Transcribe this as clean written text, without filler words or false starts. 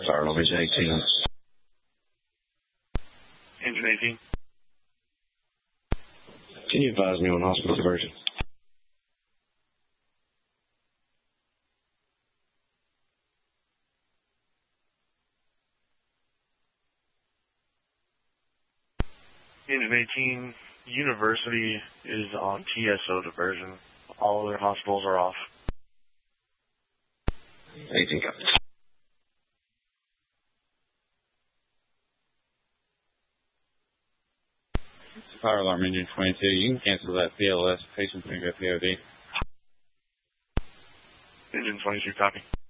Fire alarm engine 18. Engine 18. Can you advise me on hospital diversion? Engine 18, University is on TSO diversion. All other hospitals are off. 18 copies. Fire alarm engine 22. You can cancel that PLS. Patient's going to go POD. Engine 22, copy.